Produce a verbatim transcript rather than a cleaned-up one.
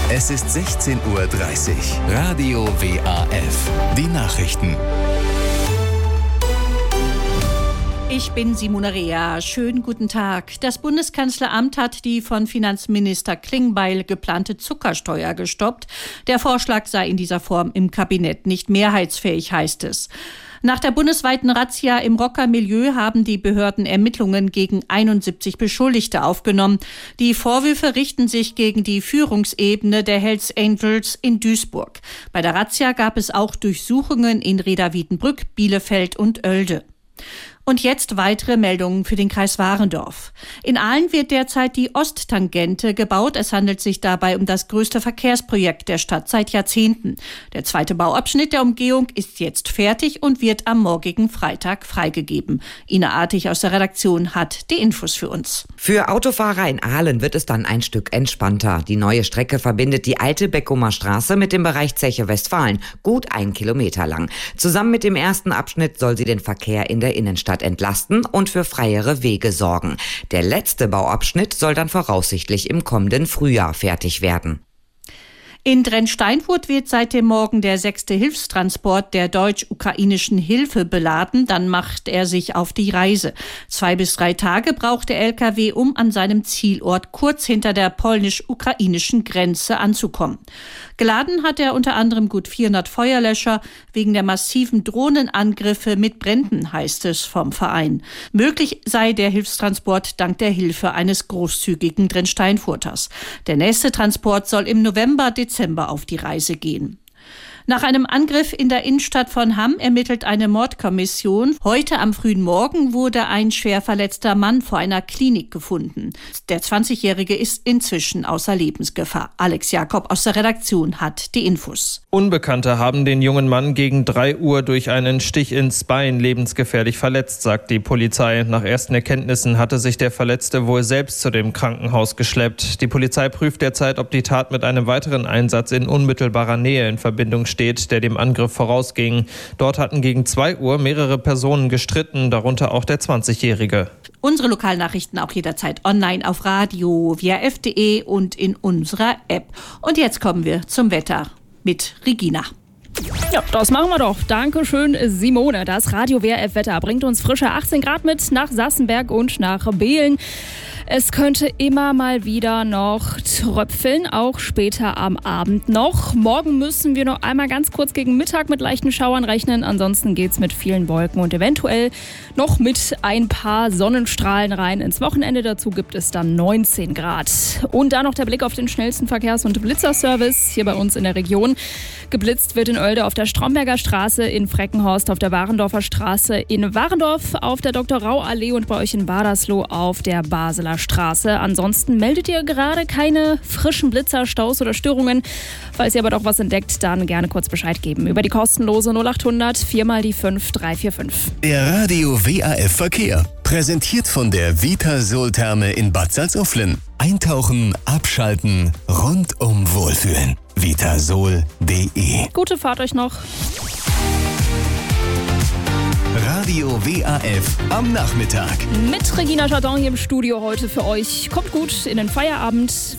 Es ist sechzehn Uhr dreißig. Radio W A F. Die Nachrichten. Ich bin Simone Rea. Schönen guten Tag. Das Bundeskanzleramt hat die von Finanzminister Klingbeil geplante Zuckersteuer gestoppt. Der Vorschlag sei in dieser Form im Kabinett nicht mehrheitsfähig, heißt es. Nach der bundesweiten Razzia im Rockermilieu haben die Behörden Ermittlungen gegen einundsiebzig Beschuldigte aufgenommen. Die Vorwürfe richten sich gegen die Führungsebene der Hells Angels in Duisburg. Bei der Razzia gab es auch Durchsuchungen in Reda-Wiedenbrück, Bielefeld und Oelde. Und jetzt weitere Meldungen für den Kreis Warendorf. In Aalen wird derzeit die Osttangente gebaut. Es handelt sich dabei um das größte Verkehrsprojekt der Stadt seit Jahrzehnten. Der zweite Bauabschnitt der Umgehung ist jetzt fertig und wird am morgigen Freitag freigegeben. Ina Artig aus der Redaktion hat die Infos für uns. Für Autofahrer in Aalen wird es dann ein Stück entspannter. Die neue Strecke verbindet die alte Beckumer Straße mit dem Bereich Zeche Westfalen, gut ein Kilometer lang. Zusammen mit dem ersten Abschnitt soll sie den Verkehr in der Innenstadt entlasten und für freiere Wege sorgen. Der letzte Bauabschnitt soll dann voraussichtlich im kommenden Frühjahr fertig werden. In Drensteinfurt wird seit dem Morgen der sechste Hilfstransport der deutsch-ukrainischen Hilfe beladen. Dann macht er sich auf die Reise. Zwei bis drei Tage braucht der L K W, um an seinem Zielort kurz hinter der polnisch-ukrainischen Grenze anzukommen. Geladen hat er unter anderem gut vierhundert Feuerlöscher. Wegen der massiven Drohnenangriffe mit Bränden, heißt es vom Verein. Möglich sei der Hilfstransport dank der Hilfe eines großzügigen Drensteinfurters. Der nächste Transport soll im November, Dezember auf die Reise gehen. Nach einem Angriff in der Innenstadt von Hamm ermittelt eine Mordkommission. Heute am frühen Morgen wurde ein schwer verletzter Mann vor einer Klinik gefunden. Der zwanzigjährige ist inzwischen außer Lebensgefahr. Alex Jakob aus der Redaktion hat die Infos. Unbekannte haben den jungen Mann gegen drei Uhr durch einen Stich ins Bein lebensgefährlich verletzt, sagt die Polizei. Nach ersten Erkenntnissen hatte sich der Verletzte wohl selbst zu dem Krankenhaus geschleppt. Die Polizei prüft derzeit, ob die Tat mit einem weiteren Einsatz in unmittelbarer Nähe in Verbindung steht, der dem Angriff vorausging. Dort hatten gegen zwei Uhr mehrere Personen gestritten, darunter auch der zwanzigjährige. Unsere Lokalnachrichten auch jederzeit online auf Radio W A F punkt de und in unserer App. Und jetzt kommen wir zum Wetter mit Regina. Ja, das machen wir doch. Dankeschön, Simone. Das Radio W A F-Wetter bringt uns frische achtzehn Grad mit nach Sassenberg und nach Behlen. Es könnte immer mal wieder noch tröpfeln, auch später am Abend noch. Morgen müssen wir noch einmal ganz kurz gegen Mittag mit leichten Schauern rechnen. Ansonsten geht's mit vielen Wolken und eventuell noch mit ein paar Sonnenstrahlen rein ins Wochenende. Dazu gibt es dann neunzehn Grad. Und dann noch der Blick auf den schnellsten Verkehrs- und Blitzerservice hier bei uns in der Region. Geblitzt wird in Oelde auf der Stromberger Straße, in Freckenhorst auf der Warendorfer Straße, in Warendorf auf der Doktor-Rau-Allee und bei euch in Badersloh auf der Basler Straße. Ansonsten meldet ihr gerade keine frischen Blitzer, Staus oder Störungen. Falls ihr aber doch was entdeckt, dann gerne kurz Bescheid geben. Über die kostenlose null achthundert vier mal die fünf drei vier fünf. Der Radio W A F Verkehr. Präsentiert von der Vitasol-Therme in Bad Salzuflen. Eintauchen, abschalten, rundum wohlfühlen. vitasol punkt de. Gute Fahrt euch noch. Radio W A F am Nachmittag. Mit Regina Jardin hier im Studio heute für euch. Kommt gut in den Feierabend.